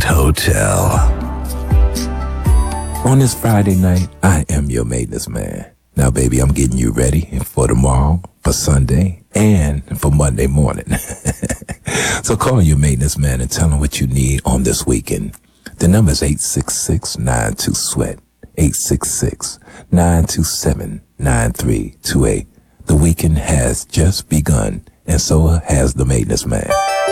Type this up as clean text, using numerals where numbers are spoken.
Hotel. On this Friday night, I am your maintenance man. Now, baby, I'm getting you ready for tomorrow, for Sunday, and for Monday morning. So call your maintenance man and tell him what you need on this weekend. The number is 866-92-SWEAT, 866-927-9328. The weekend has just begun, and so has the maintenance man.